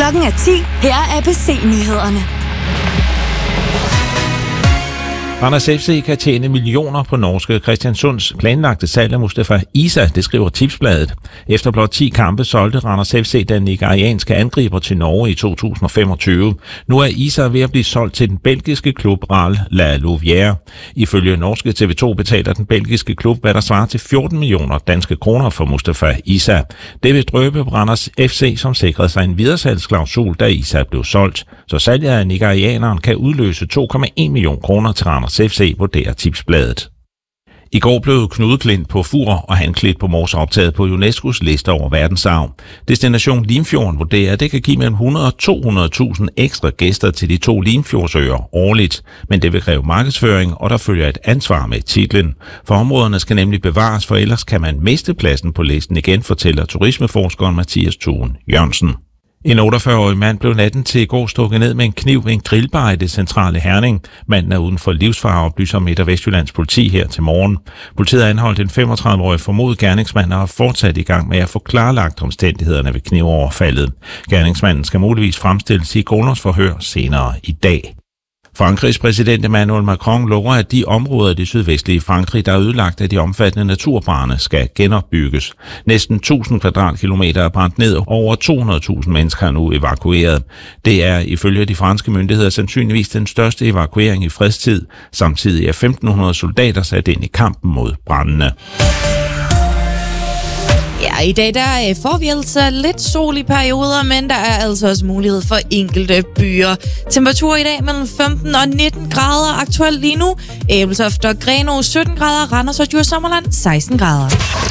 Klokken er 10. Her er ABC-nyhederne. Randers FC kan tjene millioner på norske Kristiansunds planlagte salg af Mustafa Isa, det skriver Tipsbladet. Efter blot 10 kampe solgte Randers FC den nigerianske angriber til Norge i 2025. Nu er Isa ved at blive solgt til den belgiske klub RAL La Louvière. Ifølge norske TV2 betaler den belgiske klub, hvad der svarer til 14 millioner danske kroner for Mustafa Isa. Det vil drøbe Randers FC, som sikrede sig en videresalgsklausul, da Isa blev solgt. Så salget af nigerianeren kan udløse 2,1 millioner kroner til Randers FC, vurderer Tipsbladet. I går blev Knud Klint på Fur og Hanklit på Mors optaget på UNESCO's liste over verdensarv. Destination Limfjorden vurderer, at det kan give mellem 100 og 200.000 ekstra gæster til de 2 Limfjordsøer årligt. Men det vil kræve markedsføring, og der følger et ansvar med titlen. For områderne skal nemlig bevares, for ellers kan man miste pladsen på listen igen, fortæller turismeforskeren Mathias Thun Jørgensen. En 48-årig mand blev natten til i går stukket ned med en kniv ved en grillbar i det centrale Herning. Manden er uden for livsfare, oplyser Midt- og Vestjyllands politi her til morgen. Politiet har anholdt en 35-årig formodet gerningsmand og har fortsat i gang med at få klarlagt omstændighederne ved knivoverfaldet. Gerningsmanden skal muligvis fremstilles i grundlovsforhør senere i dag. Frankrigs præsident Emmanuel Macron lover, at de områder i det sydvestlige Frankrig, der er ødelagt af de omfattende naturbrande, skal genopbygges. Næsten 1000 kvadratkilometer er brændt ned, og over 200.000 mennesker er nu evakueret. Det er ifølge de franske myndigheder sandsynligvis den største evakuering i fredstid. Samtidig er 1500 soldater sat ind i kampen mod brandene. Ja, i dag der får vi altså lidt sol i perioder, men der er altså også mulighed for enkelte byer. Temperatur i dag mellem 15 og 19 grader aktuelt lige nu. Ebeltoft og Grenaa 17 grader, Randers og Djursland 16 grader.